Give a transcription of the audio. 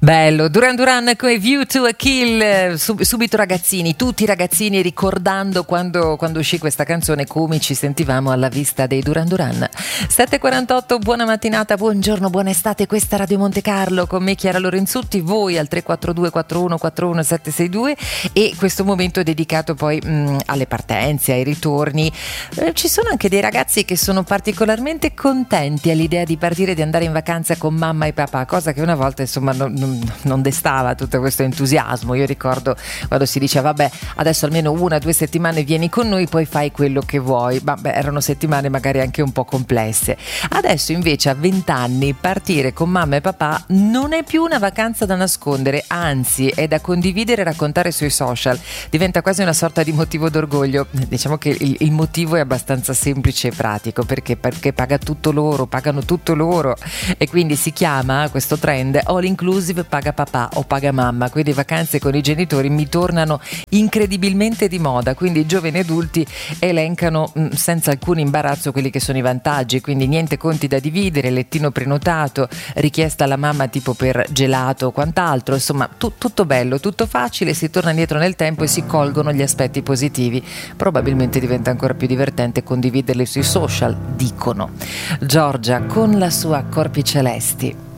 Bello, Duran Duran come View to a Kill, subito ragazzini, tutti ragazzini, ricordando quando uscì questa canzone come ci sentivamo alla vista dei Duran Duran. 7.48, buona mattinata, buongiorno, buona estate, questa Radio Monte Carlo con me Chiara Lorenzutti, voi al 342 41 41 762 e questo momento è dedicato poi alle partenze, ai ritorni. Ci sono anche dei ragazzi che sono particolarmente contenti all'idea di partire, di andare in vacanza con mamma e papà, cosa che una volta insomma non destava tutto questo entusiasmo. Io ricordo quando si diceva vabbè, adesso almeno 1 o 2 settimane vieni con noi, poi fai quello che vuoi. Vabbè, erano settimane magari anche un po' complesse. Adesso invece a 20 anni partire con mamma e papà non è più una vacanza da nascondere, anzi è da condividere e raccontare sui social, diventa quasi una sorta di motivo d'orgoglio. Diciamo che il motivo è abbastanza semplice e pratico, perché pagano tutto loro e quindi si chiama questo trend all inclusive paga papà o paga mamma, quindi vacanze con i genitori mi tornano incredibilmente di moda, quindi i giovani adulti elencano senza alcun imbarazzo quelli che sono i vantaggi, quindi niente conti da dividere, lettino prenotato, richiesta alla mamma tipo per gelato o quant'altro, insomma tutto bello, tutto facile, si torna indietro nel tempo e si colgono gli aspetti positivi. Probabilmente diventa ancora più divertente condividerli sui social, dicono. Giorgia con la sua Corpi Celesti.